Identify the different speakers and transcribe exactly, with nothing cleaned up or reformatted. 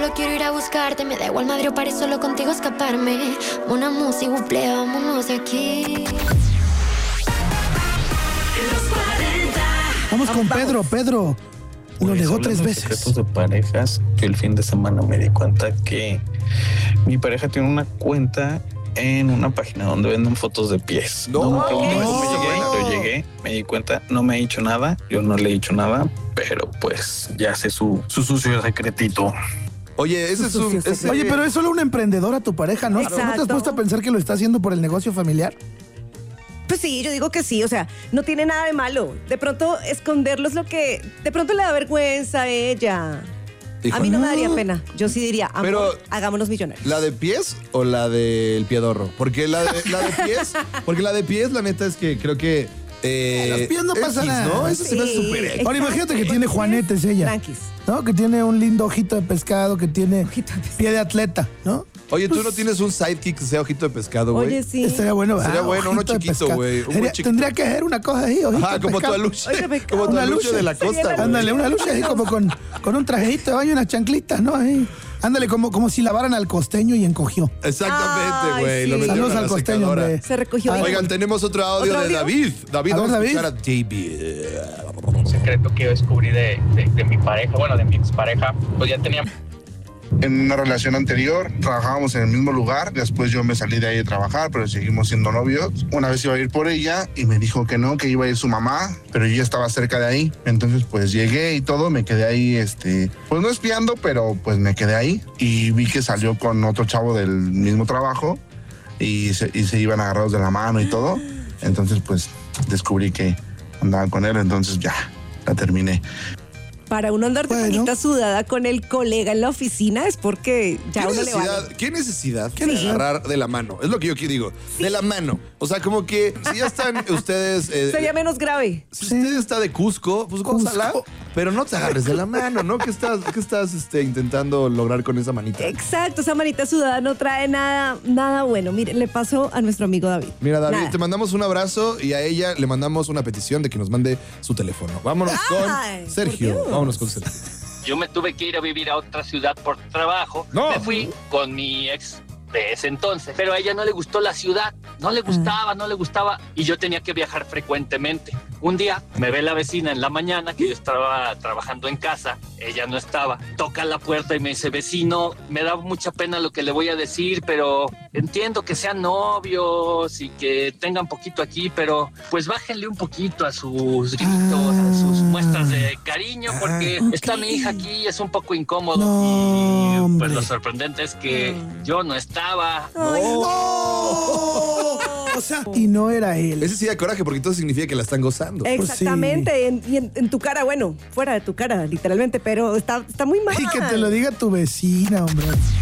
Speaker 1: solo quiero ir a buscarte. Me da igual madre o paré, solo contigo escaparme. Una música, buple, vámonos de aquí.
Speaker 2: Vamos con Pedro, Pedro. Lo
Speaker 3: Pues,
Speaker 2: negó
Speaker 3: hablando
Speaker 2: tres
Speaker 3: de
Speaker 2: veces.
Speaker 3: secretos de parejas, yo el fin de semana me di cuenta que mi pareja tiene una cuenta en una página donde venden fotos de pies.
Speaker 4: No,
Speaker 3: me pregunté
Speaker 2: no.
Speaker 3: cómo llegué, yo llegué, me di cuenta, no me ha dicho nada, yo no le he dicho nada, pero pues ya sé su, su sucio secretito.
Speaker 4: Oye, ese es un... ese-
Speaker 2: Oye, pero es solo una emprendedora tu pareja, ¿no? ¿No te has
Speaker 5: Exacto.
Speaker 2: puesto a pensar que lo está haciendo por el negocio familiar?
Speaker 5: Pues sí, yo digo que sí, o sea, no tiene nada de malo. De pronto esconderlo es lo que, de pronto le da vergüenza a ella.
Speaker 4: Hijo,
Speaker 5: A mí no me
Speaker 4: no.
Speaker 5: daría pena. Yo sí diría, amor,
Speaker 4: Pero-
Speaker 5: hagámonos millonarios.
Speaker 4: ¿La de pies o la del piedorro? Porque la de, la de pies, porque la de pies, la neta es que creo que. Eh,
Speaker 2: Los pies no pasa
Speaker 4: X,
Speaker 2: nada.
Speaker 4: ¿no? Eso se me hace
Speaker 5: Sí,
Speaker 4: súper X.
Speaker 5: exacto.
Speaker 2: Ahora imagínate que tiene juanetes ella.
Speaker 5: Tranquis.
Speaker 2: ¿No? Que tiene un lindo ojito de pescado, que tiene
Speaker 5: Ojito de pescado.
Speaker 2: pie de atleta, ¿no?
Speaker 4: Oye, tú no tienes un sidekick que sea ojito de pescado, güey.
Speaker 5: Oye, sí.
Speaker 2: Estaría bueno.
Speaker 4: Sería
Speaker 2: ah,
Speaker 4: bueno, uno
Speaker 2: ojito de
Speaker 4: chiquito,
Speaker 2: pescado.
Speaker 4: güey, uno
Speaker 2: Sería-
Speaker 4: chiquito.
Speaker 2: Tendría que ser una cosa ahí, ojito
Speaker 4: Ajá,
Speaker 2: de
Speaker 4: como tu
Speaker 2: pescado.
Speaker 4: aluche.
Speaker 5: Oye, me-
Speaker 4: Como tu
Speaker 2: una
Speaker 4: aluche
Speaker 2: lucha.
Speaker 4: de la
Speaker 5: Sería
Speaker 4: costa,
Speaker 5: la-
Speaker 4: güey.
Speaker 2: Ándale, una lucha así como con, con un trajecito de baño y unas chanclitas, ¿no? Ahí. Ándale, como, como si lavaran al costeño y encogió.
Speaker 4: Exactamente,
Speaker 5: Ay,
Speaker 4: güey.
Speaker 5: sí.
Speaker 4: Lo metieron
Speaker 2: Saludos
Speaker 4: a
Speaker 2: al
Speaker 4: la
Speaker 2: costeño,
Speaker 4: secadora.
Speaker 2: hombre.
Speaker 5: Se recogió
Speaker 2: Ah,
Speaker 5: bien.
Speaker 4: Oigan, tenemos otro audio
Speaker 5: ¿Otro
Speaker 4: de
Speaker 5: audio?
Speaker 4: David. David,
Speaker 2: A ver,
Speaker 4: vamos a
Speaker 2: David.
Speaker 4: escuchar a David.
Speaker 6: Un secreto que yo descubrí de, de, de mi pareja, bueno, de mi expareja, pues ya tenía...
Speaker 7: En una relación anterior trabajábamos en el mismo lugar, después yo me salí de ahí de trabajar, pero seguimos siendo novios. Una vez iba a ir por ella y me dijo que no, que iba a ir su mamá, pero yo ya estaba cerca de ahí. Entonces pues llegué y todo, me quedé ahí, este, pues no espiando, pero pues me quedé ahí y vi que salió con otro chavo del mismo trabajo y se, y se iban agarrados de la mano y todo. Entonces pues descubrí que andaban con él, entonces ya, la terminé.
Speaker 5: Para uno andar de
Speaker 2: Bueno.
Speaker 5: manita sudada con el colega en la oficina es porque ya
Speaker 4: ¿Qué
Speaker 5: uno le
Speaker 4: necesidad,
Speaker 5: vale.
Speaker 4: ¿Qué necesidad
Speaker 2: ¿Qué
Speaker 4: de
Speaker 2: necesidad?
Speaker 4: agarrar de la mano? Es lo que yo aquí digo. De la mano. O sea, como que si ya están ustedes... eh,
Speaker 5: Sería menos grave.
Speaker 4: si usted está de Cusco, pues gózala,
Speaker 2: Cusco.
Speaker 4: pero no te agarres de la mano, ¿no? ¿Qué estás, qué estás este, intentando lograr con esa manita?
Speaker 5: Exacto, esa manita sudada no trae nada, nada bueno. Mire, le pasó a nuestro amigo David.
Speaker 4: Mira, David,
Speaker 5: Nada.
Speaker 4: te mandamos un abrazo y a ella le mandamos una petición de que nos mande su teléfono. Vámonos
Speaker 5: Ay,
Speaker 4: con
Speaker 5: por
Speaker 4: Sergio.
Speaker 5: Dios.
Speaker 4: Vámonos con Sergio.
Speaker 6: Yo me tuve que ir a vivir a otra ciudad por trabajo.
Speaker 4: No.
Speaker 6: Me fui con mi ex de ese entonces, pero a ella no le gustó la ciudad, no le gustaba, no le gustaba y yo tenía que viajar frecuentemente. Un día me ve la vecina en la mañana que yo estaba trabajando en casa, ella no estaba, toca la puerta y me dice, vecino, me da mucha pena lo que le voy a decir, pero entiendo que sean novios y que tengan poquito aquí, pero pues bájenle un poquito a sus gritos, a sus muestras de cariño, porque
Speaker 2: Ah, ok.
Speaker 6: está mi hija aquí y es un poco incómodo.
Speaker 2: No,
Speaker 6: y
Speaker 2: hombre.
Speaker 6: pues lo sorprendente es que yo no estaba.
Speaker 5: Ay,
Speaker 2: ¡Oh! O sea, y no era él.
Speaker 4: Ese sí da coraje porque entonces significa que la están gozando.
Speaker 5: Exactamente, en- y en, en tu cara, bueno, fuera de tu cara, literalmente, pero está, está muy mal.
Speaker 2: Y que te lo diga tu vecina, hombre.